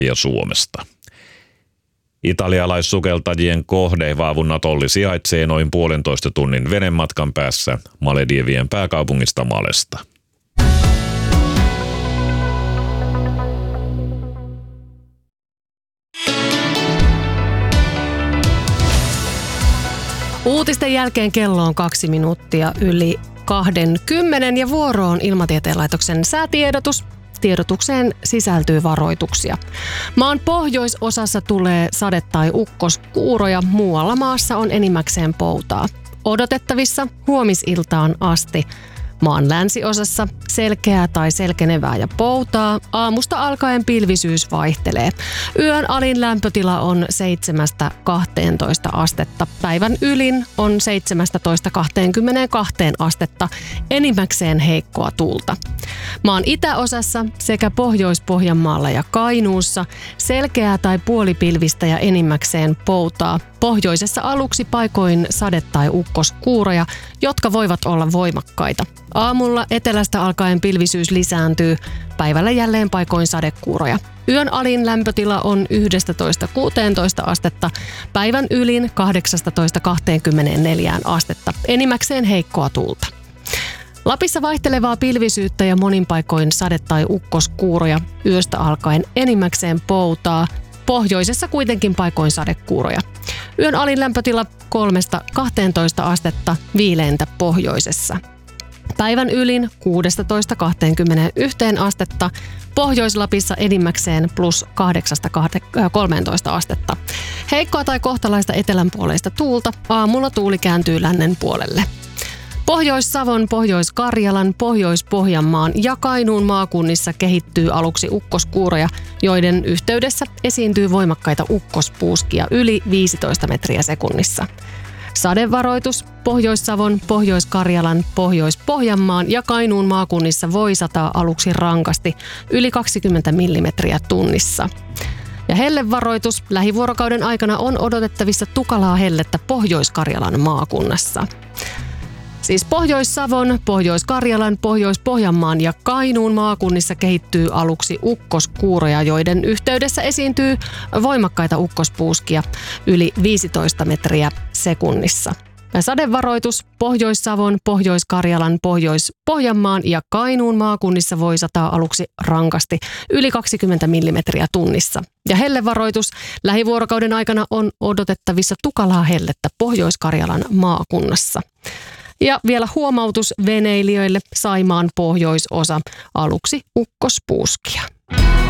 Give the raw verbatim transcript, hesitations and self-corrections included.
ja Suomesta. Italialaissukeltajien kohde Vaavunnatolli sijaitsee noin puolentoista tunnin venematkan päässä Malediivien pääkaupungista Malesta. Uutisten jälkeen kello on kaksi minuuttia yli kahden kymmenen ja vuoroon Ilmatieteen laitoksen säätiedotus. Tiedotukseen sisältyy varoituksia. Maan pohjoisosassa tulee sade- tai ukkoskuuroja, muualla maassa on enimmäkseen poutaa. Odotettavissa huomisiltaan asti. Maan länsiosassa selkeää tai selkenevää ja poutaa. Aamusta alkaen pilvisyys vaihtelee. Yön alin lämpötila on seitsemästä kahteentoista astetta. Päivän ylin on seitsemästätoista kahteenkymmeneenkahteen astetta. Enimmäkseen heikkoa tuulta. Maan itäosassa sekä Pohjois-Pohjanmaalla ja Kainuussa selkeää tai puolipilvistä ja enimmäkseen poutaa. Pohjoisessa aluksi paikoin sade- tai ukkoskuuroja, jotka voivat olla voimakkaita. Aamulla etelästä alkaen pilvisyys lisääntyy, päivällä jälleen paikoin sadekuuroja. Yön alin lämpötila on yksitoista kuusitoista astetta, päivän ylin kahdeksastatoista kahteenkymmeneenneljään astetta, enimmäkseen heikkoa tuulta. Lapissa vaihtelevaa pilvisyyttä ja monin paikoin sade- tai ukkoskuuroja, yöstä alkaen enimmäkseen poutaa. Pohjoisessa kuitenkin paikoin sadekuuroja. Yön alin lämpötila kolmesta kahteentoista astetta, viileintä pohjoisessa. Päivän ylin kuudestatoista kahteenkymmeneenyhteen astetta, Pohjois-Lapissa enimmäkseen plus kahdeksasta kolmeentoista astetta. Heikkoa tai kohtalaista etelänpuoleista tuulta, aamulla tuuli kääntyy lännen puolelle. Pohjois-Savon, Pohjois-Karjalan, Pohjois-Pohjanmaan ja Kainuun maakunnissa kehittyy aluksi ukkoskuuroja, joiden yhteydessä esiintyy voimakkaita ukkospuuskia yli viisitoista metriä sekunnissa. Sadevaroitus Pohjois-Savon, Pohjois-Karjalan, Pohjois-Pohjanmaan ja Kainuun maakunnissa voi sataa aluksi rankasti yli kaksikymmentä millimetriä tunnissa. Ja hellevaroitus lähivuorokauden aikana on odotettavissa tukalaa hellettä Pohjois-Karjalan maakunnassa. Siis Pohjois-Savon, Pohjois-Karjalan, Pohjois-Pohjanmaan ja Kainuun maakunnissa kehittyy aluksi ukkoskuuroja, joiden yhteydessä esiintyy voimakkaita ukkospuuskia yli viisitoista metriä sekunnissa. Ja sadevaroitus Pohjois-Savon, Pohjois-Karjalan, Pohjois-Pohjanmaan ja Kainuun maakunnissa voi sataa aluksi rankasti yli kaksikymmentä millimetriä tunnissa. Ja hellevaroitus lähivuorokauden aikana on odotettavissa tukalaa hellettä Pohjois-Karjalan maakunnassa. Ja vielä huomautus veneilijöille: Saimaan pohjoisosa, aluksi ukkospuuskia.